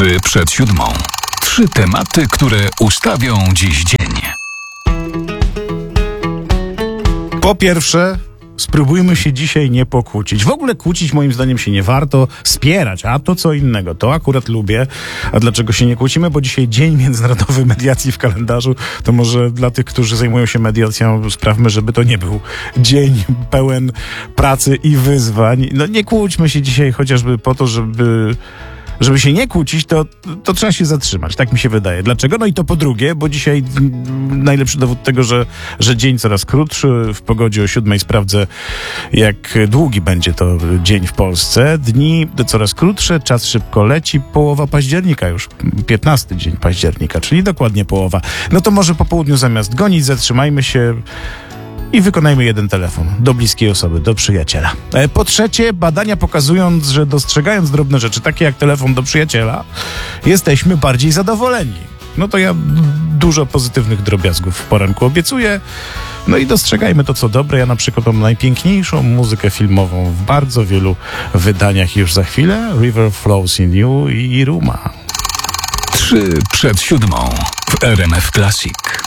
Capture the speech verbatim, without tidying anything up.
Trzy przed siódmą. Trzy tematy, które ustawią dziś dzień. Po pierwsze, spróbujmy się dzisiaj nie pokłócić. W ogóle kłócić moim zdaniem się nie warto, spierać, a to co innego. To akurat lubię. A dlaczego się nie kłócimy? Bo dzisiaj Dzień Międzynarodowy Mediacji w kalendarzu. To może dla tych, którzy zajmują się mediacją, sprawmy, żeby to nie był dzień pełen pracy i wyzwań. No nie kłóćmy się dzisiaj chociażby po to, żeby... Żeby się nie kłócić, to, to trzeba się zatrzymać. Tak mi się wydaje. Dlaczego? No i to po drugie, bo dzisiaj najlepszy dowód tego, że, że dzień coraz krótszy. W pogodzie o siódmej sprawdzę, jak długi będzie to dzień w Polsce. Dni coraz krótsze, czas szybko leci. Połowa października już. piętnasty dzień października, czyli dokładnie połowa. No to może po południu zamiast gonić, zatrzymajmy się i wykonajmy jeden telefon do bliskiej osoby, do przyjaciela. Po trzecie, badania pokazują, że dostrzegając drobne rzeczy, takie jak telefon do przyjaciela, jesteśmy bardziej zadowoleni. No to ja dużo pozytywnych drobiazgów w poranku obiecuję. No i dostrzegajmy to, co dobre. Ja na przykład mam najpiękniejszą muzykę filmową w bardzo wielu wydaniach już za chwilę. River Flows in You i Ruma. Trzy przed siódmą w R M F Classic.